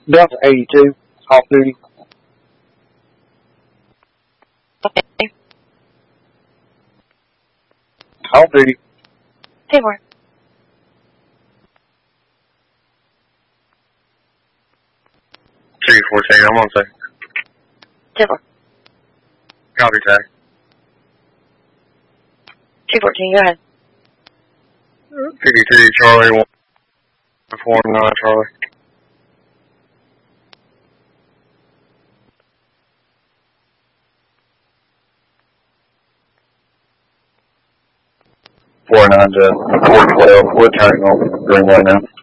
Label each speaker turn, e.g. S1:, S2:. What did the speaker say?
S1: Delta 82, off duty.
S2: Okay.
S1: Off duty.
S2: 10-4.
S3: Two 14, I'm on tag.
S2: 10-4.
S3: Copy tag.
S2: 214, go ahead.
S3: 52 Charlie 149 Charlie.
S1: Four 9 to 412. We're turning on Greenway now.